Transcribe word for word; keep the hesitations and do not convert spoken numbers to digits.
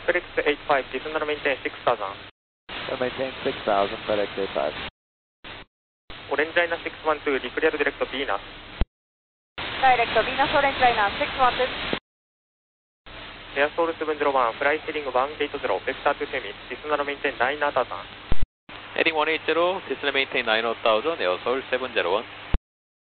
FedEx eighty-five, descend and maintain six thousand. So maintain six thousand, FedEx eighty-five. Orange Liner six one two, declare direct Venus. Direct Venus, Orange Liner six one two. Air Soul seven zero one, fly heading one eight zero, vector to Temis, descend and maintain nine thousand. Heading one eight zero, descend and maintain nine thousand, Air Soul seven zero one.